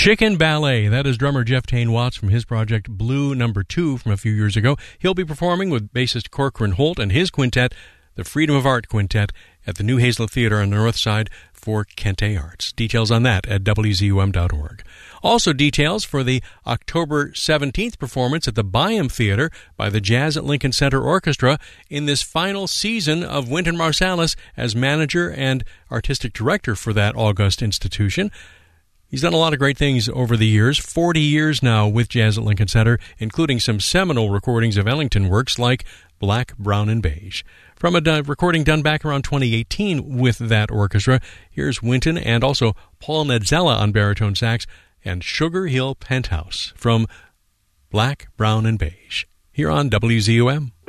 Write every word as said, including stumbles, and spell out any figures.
Chicken Ballet. That is drummer Jeff Tane Watts from his project Blue Number Two from a few years ago. He'll be performing with bassist Corcoran Holt and his quintet, the Freedom of Art Quintet, at the New Hazlet Theatre on the North Side for Kente Arts. Details on that at W Z U M dot org. Also details for the October seventeenth performance at the Byam Theatre by the Jazz at Lincoln Center Orchestra in this final season of Wynton Marsalis as manager and artistic director for that august institution. He's done a lot of great things over the years, forty years now with Jazz at Lincoln Center, including some seminal recordings of Ellington works like Black, Brown, and Beige. From a uh, recording done back around twenty eighteen with that orchestra, here's Wynton and also Paul Nedzela on baritone sax and Sugar Hill Penthouse from Black, Brown, and Beige here on W Z U M.